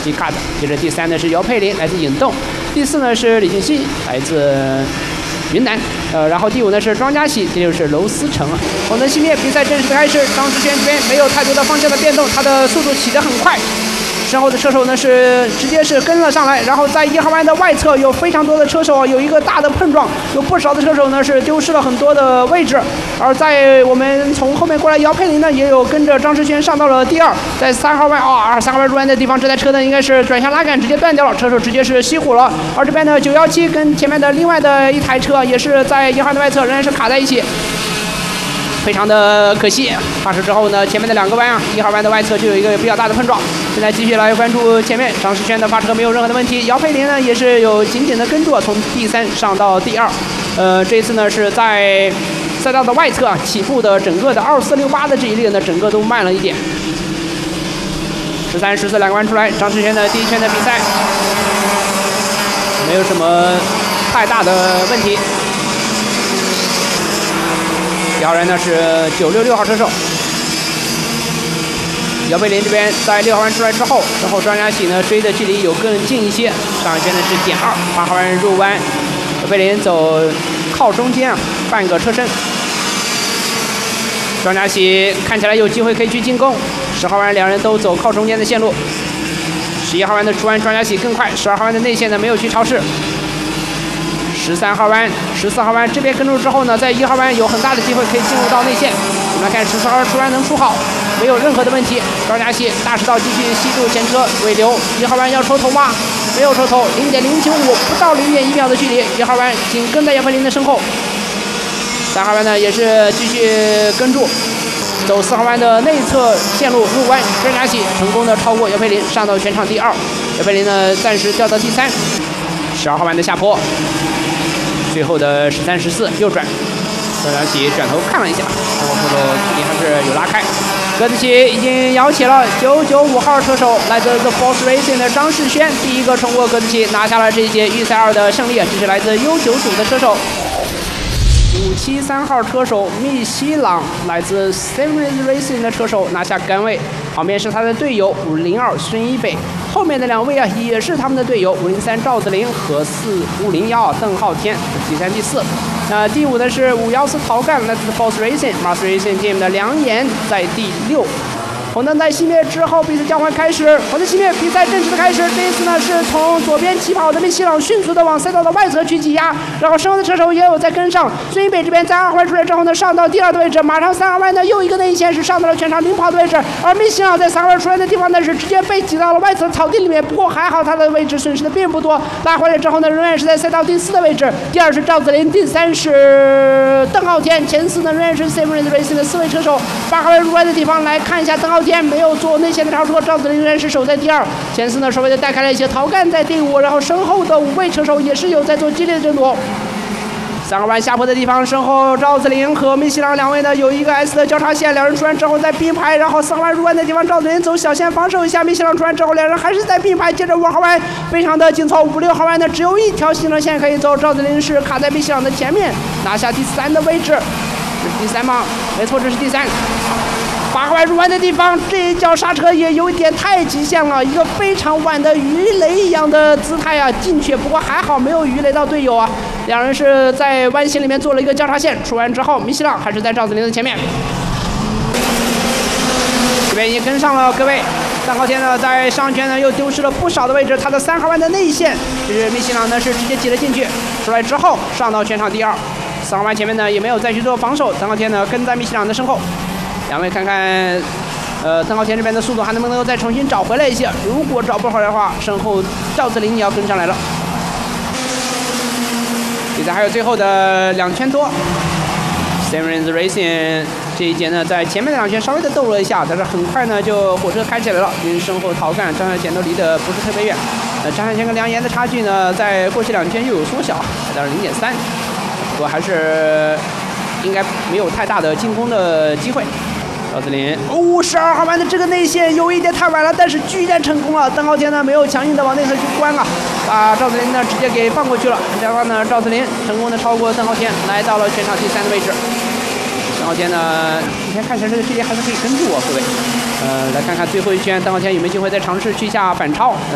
G Cut， 接着第3呢是姚佩林，来自郢洞，第4呢是李俊熙，来自云南，然后第5呢是庄家喜，这就是娄思成。红灯熄灭，比赛正式开始。张志轩这边没有太多的方向的变动，他的速度起得很快。身后的车手呢是直接是跟了上来，然后在1号弯的外侧有非常多的车手，有一个大的碰撞，有不少的车手呢是丢失了很多的位置。而在我们从后面过来，姚佩林呢也有跟着张志轩上到了第2，在3号弯3号弯入弯的地方，这台车呢应该是转向拉杆直接断掉了，车手直接是熄火了。而这边的917跟前面的另外的一台车也是在1号弯的外侧仍然是卡在一起。非常的可惜，发射之后呢，前面的2个弯1号弯的外侧就有一个比较大的碰撞。现在继续来关注前面，张世轩的发车没有任何的问题，姚佩林呢也是有紧紧的跟住，从第3上到第2。这一次呢是在赛道的外侧起步的整个的2468的这一列呢，整个都慢了一点。13、142个弯出来，张世轩的第1圈的比赛没有什么太大的问题。1号人呢是966号车手，姚佩林这边在6号弯出来之后，然后庄家喜呢追的距离有更近一些，上一圈呢是点2，8号弯入弯，姚佩林走靠中间半个车身，庄家喜看起来有机会可以去进攻，10号弯2人都走靠中间的线路，11号弯的出弯庄家喜更快，12号弯的内线呢没有去超市。13号弯、14号弯这边跟住之后呢，在1号弯有很大的机会可以进入到内线。我们来看14号出弯能出好，没有任何的问题。庄家喜大石道继续吸住前车尾流，1号弯要抽头吗？没有抽头，0.095不到0.1秒的距离。1号弯紧跟在姚佩林的身后。3号弯呢也是继续跟住，走4号弯的内侧线路入弯，庄家喜成功的超过姚佩林，上到全场第2。姚佩林呢暂时掉到第3。12号弯的下坡。最后的13、14右转，庄家喜转头看了一下，然后车手距离还是有拉开。格子旗已经摇起了，995号车手来自 The Force Racing 的张世轩，第一个冲过格子旗，拿下了这一届预赛2的胜利。这是来自 U9组的车手。573号车手密西朗，来自 Series Racing 的车手拿下杆位，旁边是他的队友502孙一北。后面的2位也是他们的队友503赵子林和501邓浩天，第3、第4。第5的是514陶干，来自 Force Racing Mars Racing Team 的梁岩在第6。红灯在熄灭之后，比赛交换开始。红灯熄灭，比赛正式的开始。这一次呢是从左边起跑的密西朗迅速的往赛道的外侧去挤压，然后身后的车手也有在跟上。孙一北这边在2号弯出来之后呢，上到第2的位置，马上3号弯呢又一个内线是上到了全场领跑的位置，而密西朗在3号弯出来的地方呢是直接被挤到了外侧草地里面，不过还好他的位置损失的并不多。拉回来之后呢，仍然是在赛道第4的位置，第2是赵子林，第3是邓浩天，前4呢仍然是 Series Racing 的4位车手。8号弯入弯的地方来看一下邓浩天没有做内线的超车，赵子林仍然是守在第2，前4呢稍微的带开了一些，陶干在第5，然后身后的5位车手也是有在做激烈的争夺。3号弯下坡的地方，身后赵子林和密西朗2位呢有一个 S 的交叉线，2人出弯之后在并排，然后4号弯入弯的地方，赵子林走小线防守一下，密西朗出弯之后2人还是在并排，接着5号弯非常的紧凑，5、6号弯呢只有一条行车线可以走，赵子林是卡在密西朗的前面，拿下第3的位置。这是第3吗？没错，这是第3。8号弯入弯的地方，这一脚刹车也有点太极限了，一个非常晚的鱼雷一样的姿态啊，进去，不过还好没有鱼雷到队友啊。2人是在弯形里面做了一个交叉线，出弯之后，密西朗还是在赵子林的前面。这边已经跟上了各位。邓浩天呢，在上圈呢又丢失了不少的位置，他的3号弯的内线，这是密西朗呢是直接挤了进去，出来之后上到全场第2。4号弯前面呢也没有再去做防守，邓浩天呢跟在密西朗的身后。2位看看，邓浩天这边的速度还能不能够再重新找回来一些？如果找不回来的话，身后赵子林也要跟上来了。比赛还有最后的2圈多 ，Series Racing 这一节呢，在前面的2圈稍微的斗了一下，但是很快呢就火车开起来了，因为身后陶干、张小贤都离得不是特别远。张小贤跟梁岩的差距呢，在过去2圈又有缩小，来到了0.3，不过还是应该没有太大的进攻的机会。赵子林，12号弯的这个内线有一点太晚了，但是居然成功了。邓浩天呢没有强硬的往内侧去关了，把赵子林呢直接给放过去了。这样的话呢，赵子林成功的超过邓浩天，来到了全场第3的位置。邓浩天呢，目前看起来这个距离还是可以跟住啊，各位。来看看最后一圈，邓浩天有没有机会再尝试去一下反超。